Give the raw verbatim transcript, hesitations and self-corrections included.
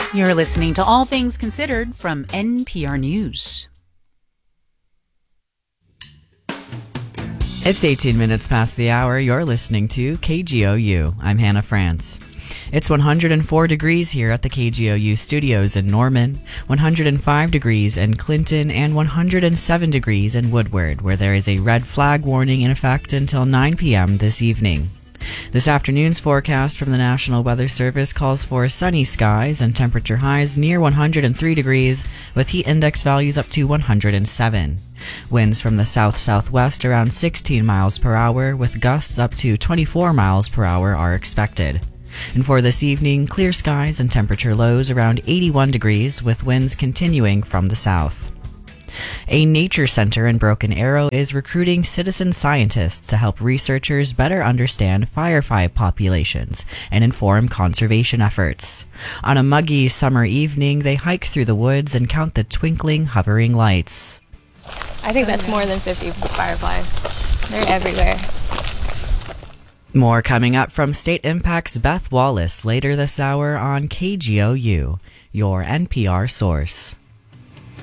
You're listening to All Things Considered from N P R News. It's eighteen minutes past the hour. You're listening to K G O U. I'm Hannah France. It's one hundred four degrees here at the K G O U studios in Norman, one hundred five degrees in Clinton, and one hundred seven degrees in Woodward, where there is a red flag warning in effect until nine p.m. this evening. This afternoon's forecast from the National Weather Service calls for sunny skies and temperature highs near one hundred three degrees, with heat index values up to one hundred seven. Winds from the south-southwest around sixteen miles per hour, with gusts up to twenty-four miles per hour are expected. And for this evening, clear skies and temperature lows around eighty-one degrees, with winds continuing from the south. A nature center in Broken Arrow is recruiting citizen scientists to help researchers better understand firefly populations and inform conservation efforts. On a muggy summer evening, they hike through the woods and count the twinkling, hovering lights. I think that's more than fifty fireflies. They're everywhere. More coming up from State Impact's Beth Wallace later this hour on K G O U, your N P R source.